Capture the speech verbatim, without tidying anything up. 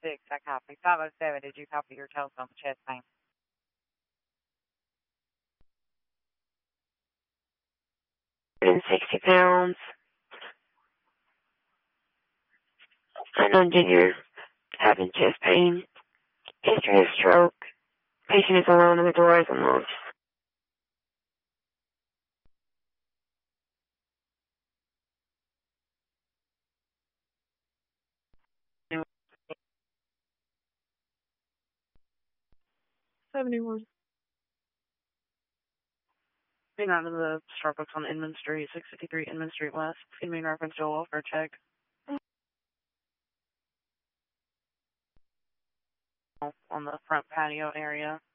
six, I copy. five oh seven, did you copy your telephone chest pain? one hundred sixty pounds. Unknown gender, having chest pain. History of stroke. Patient is alone and the door is unlocked. seventy-one. Being out of the Starbucks on Inman Street, six fifty-three Inman Street West. In main reference to a welfare check. On the front patio area.